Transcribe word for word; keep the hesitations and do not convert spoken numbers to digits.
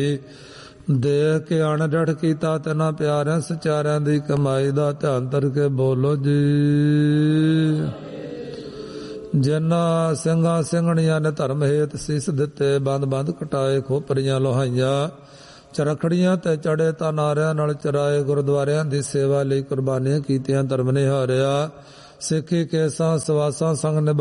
ਦੇਖ ਕੇ ਅਣਡਠ ਕੀਤਾ ਤਨਾ ਪਿਆਰਿਆਂ ਸਚਾਰਿਆਂ ਦੀ ਕਮਾਈ ਦਾ ਧਿਆਨ ਧਰ ਕੇ ਬੋਲੋ ਜੀ। ਜਿਨ੍ਹਾਂ ਸਿੰਘਾਂ ਸਿੰਘਣੀਆਂ ਨੇ ਧਰਮ ਹੇਤ ਸੀਸ ਦਿੱਤੇ, ਬੰਦ ਬੰਦ ਕਟਾਏ, ਖੋਪਰੀਆਂ ਲੋਹਾਈਆਂ, ਚਰਖੜੀਆਂ ਤੇ ਚੜੇ ਤਾਂ ਨਾਰਿਆਂ ਨਾਲ ਚਰਾਏ, ਗੁਰਦੁਆਰਿਆਂ ਦੀ ਸੇਵਾ ਲਈ ਕੁਰਬਾਨੀਆਂ ਕੀਤੀਆਂ, ਧਰਮ ਨਿਹਾਰਿਆ, ਸਿੱਖੀ ਕੇਸਾਂ ਸਵਾਸਾਂ ਸੰਗ ਨਿਭਾਏ।